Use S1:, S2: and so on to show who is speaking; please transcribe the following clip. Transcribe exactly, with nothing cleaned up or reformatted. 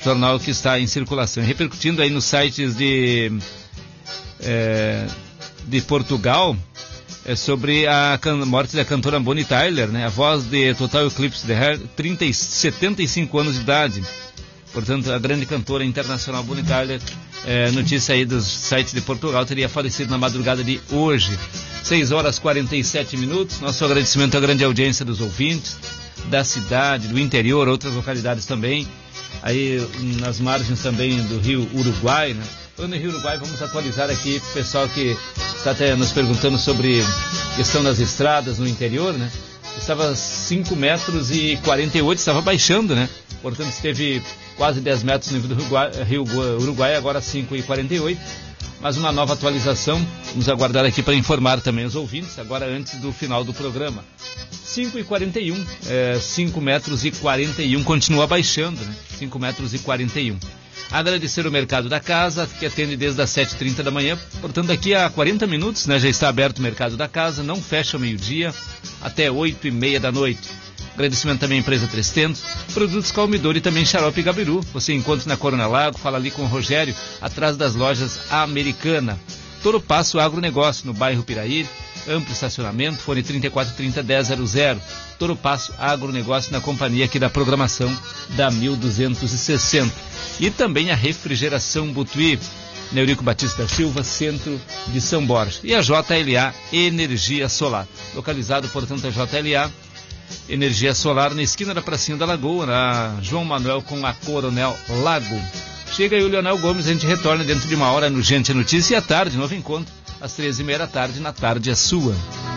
S1: jornal que está em circulação. Repercutindo aí nos sites de, é, de Portugal, é sobre a can- morte da cantora Bonnie Tyler, né? A voz de Total Eclipse of the Heart, trinta e, setenta e cinco anos de idade. Portanto, a grande cantora internacional Bonnie Tyler, é, notícia aí dos sites de Portugal, teria falecido na madrugada de hoje. seis horas e quarenta e sete minutos. Nosso agradecimento à grande audiência dos ouvintes, da cidade, do interior, outras localidades também, aí nas margens também do rio Uruguai, né? Falando em rio Uruguai, vamos atualizar aqui para o pessoal que está até nos perguntando sobre questão das estradas no interior, né? Estava cinco metros e quarenta e oito, estava baixando, né? Portanto, esteve quase dez metros no nível do Uruguai, rio Uruguai, agora cinco e quarenta e oito. Mas uma nova atualização, vamos aguardar aqui para informar também os ouvintes, agora antes do final do programa. cinco e quarenta e um, é, cinco metros e quarenta e um, continua baixando, né? cinco metros e quarenta e um. Agradecer o Mercado da Casa, que atende desde as sete e trinta da manhã, portanto daqui a quarenta minutos, né, já está aberto o Mercado da Casa, não fecha ao meio-dia, até oito e meia da noite. Agradecimento também à empresa Três Tentos, Produtos Calmidor e também Xarope Gabiru. Você encontra na Corona Lago, fala ali com o Rogério, atrás das lojas Americana. Toro Passo Agronegócio, no bairro Piraí, amplo estacionamento, fone trinta e quatro trinta, dez zero zero. Toro Passo Agronegócio, na companhia aqui da programação da mil duzentos e sessenta. E também a Refrigeração Butuí, na Eurico Batista da Silva, centro de São Borja. E a J L A Energia Solar, localizado, portanto, a J L A Energia Solar, na esquina da Pracinha da Lagoa, na João Manuel com a Coronel Lago. Chega aí o Leonel Gomes, a gente retorna dentro de uma hora no Gente é Notícia, e à tarde, novo encontro, às treze e meia da tarde, na Tarde é Sua.